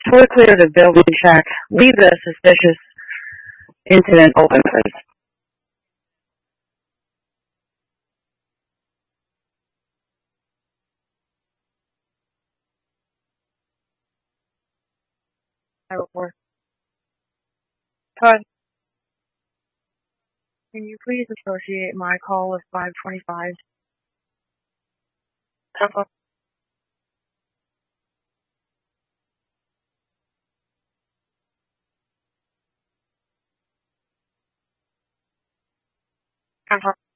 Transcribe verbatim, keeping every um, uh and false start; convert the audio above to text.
fully clear the building check. Leave the suspicious incident open, please. I report. Todd, can you please associate my call with five twenty-five? Papa. Papa.